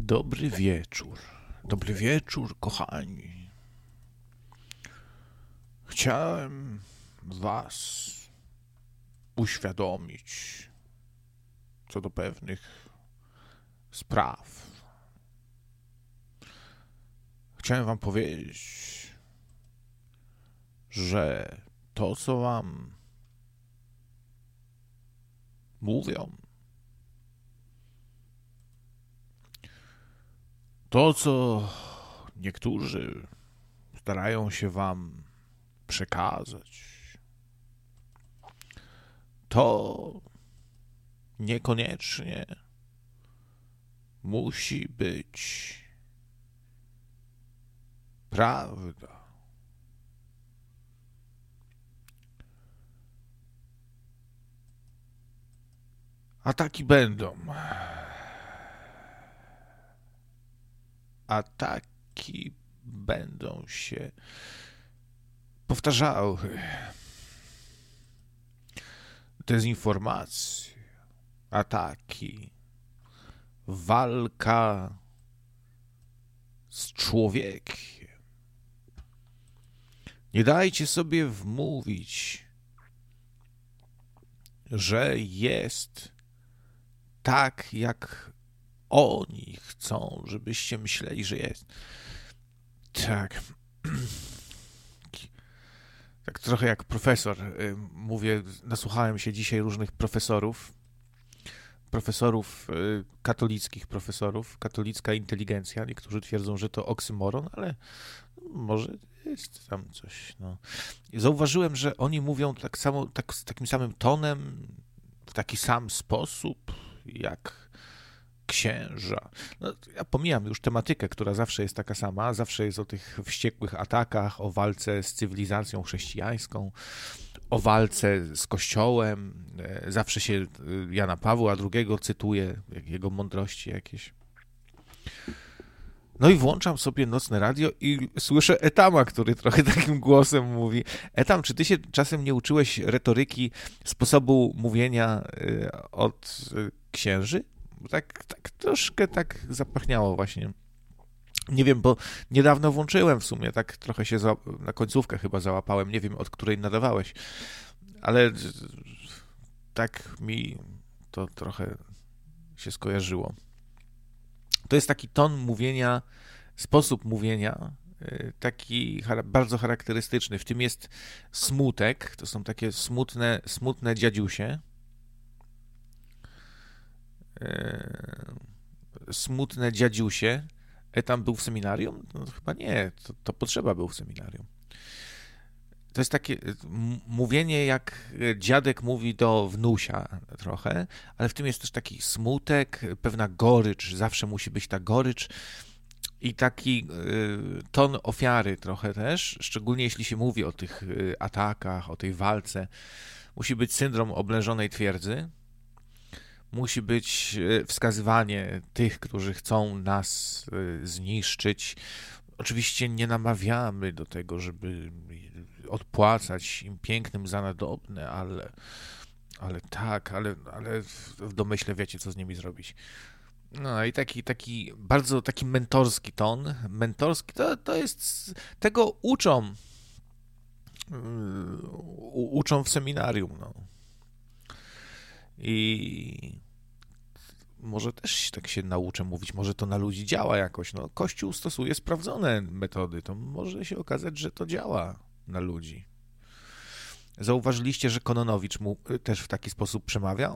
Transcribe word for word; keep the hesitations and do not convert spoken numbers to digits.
Dobry wieczór. Dobry wieczór, kochani. Chciałem was uświadomić co do pewnych spraw. Chciałem wam powiedzieć, że to, co wam mówią, to, co niektórzy starają się wam przekazać, to niekoniecznie musi być prawda. Ataki będą. Ataki będą się powtarzały. Dezinformacje, ataki, walka z człowiekiem. Nie dajcie sobie wmówić, że jest tak, jak oni chcą, żebyście myśleli, że jest. Tak. Tak trochę jak profesor. Mówię, nasłuchałem się dzisiaj różnych profesorów, profesorów katolickich profesorów, katolicka inteligencja. Niektórzy twierdzą, że to oksymoron, ale może jest tam coś. No. Zauważyłem, że oni mówią tak samo, tak, z takim samym tonem, w taki sam sposób, jak księża. No, ja pomijam już tematykę, która zawsze jest taka sama, zawsze jest o tych wściekłych atakach, o walce z cywilizacją chrześcijańską, o walce z Kościołem. Zawsze się Jana Pawła drugiego cytuje, jego mądrości jakieś. No i włączam sobie nocne radio i słyszę Etama, który trochę takim głosem mówi. Etam, czy ty się czasem nie uczyłeś retoryki, sposobu mówienia od księży? Tak, tak troszkę tak zapachniało właśnie. Nie wiem, bo niedawno włączyłem w sumie, tak trochę się za, na końcówkę chyba załapałem, nie wiem, od której nadawałeś, ale tak mi to trochę się skojarzyło. To jest taki ton mówienia, sposób mówienia, taki bardzo charakterystyczny. W tym jest smutek, to są takie smutne, smutne dziadziusie, smutne dziadziusie. Etam był w seminarium? No, chyba nie, to, to potrzeba był w seminarium. To jest takie m- mówienie, jak dziadek mówi do wnusia trochę, ale w tym jest też taki smutek, pewna gorycz, zawsze musi być ta gorycz i taki y, ton ofiary trochę też, szczególnie jeśli się mówi o tych y, atakach, o tej walce. Musi być syndrom oblężonej twierdzy. Musi być wskazywanie tych, którzy chcą nas zniszczyć. Oczywiście nie namawiamy do tego, żeby odpłacać im pięknym za nadobne, ale, ale tak, ale, ale w domyśle wiecie, co z nimi zrobić. No i taki, taki bardzo taki mentorski ton. Mentorski to, to jest, tego uczą, u, uczą w seminarium, no. I może też tak się nauczę mówić, może to na ludzi działa jakoś. No, Kościół stosuje sprawdzone metody, to może się okazać, że to działa na ludzi. Zauważyliście, że Kononowicz mu też w taki sposób przemawiał?